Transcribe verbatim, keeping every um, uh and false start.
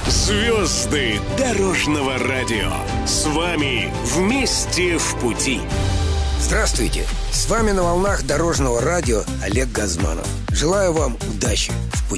Звезды дорожного радио. С вами вместе в пути. Здравствуйте! С вами на волнах дорожного радио Олег Газманов. Желаю вам удачи в пути.